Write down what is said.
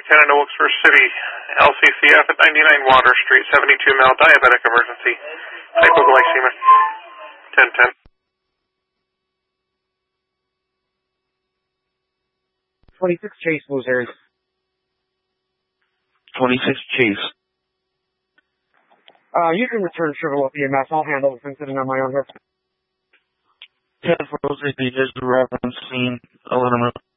Canada Wilkes-Barre City, LCCF at 99 Water Street, 72 male diabetic emergency, hypoglycemia, 1010. 26 Chase, Blue Series. 26 Chase. You can return Sugarloaf EMS. I'll handle this incident on my own here. 10 406, the reference scene, 11